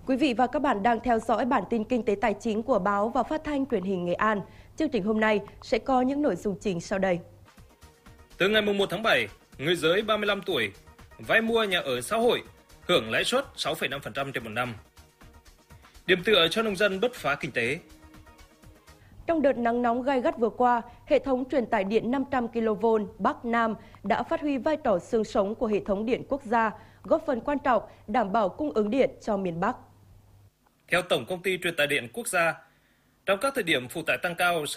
Quý vị và các bạn đang theo dõi bản tin kinh tế tài chính của báo và phát thanh truyền hình Nghệ An. Chương trình hôm nay sẽ có những nội dung chính sau đây. Từ ngày 1 tháng 7, người dưới 35 tuổi vay mua nhà ở xã hội hưởng lãi suất 6,5% trên một năm. Điểm tựa cho nông dân bứt phá kinh tế. Trong đợt nắng nóng gay gắt vừa qua, hệ thống truyền tải điện 500 kV Bắc Nam đã phát huy vai trò xương sống của hệ thống điện quốc gia, góp phần quan trọng đảm bảo cung ứng điện cho miền Bắc. Theo Tổng Công ty Truyền tải điện Quốc gia, trong các thời điểm phụ tải tăng cao,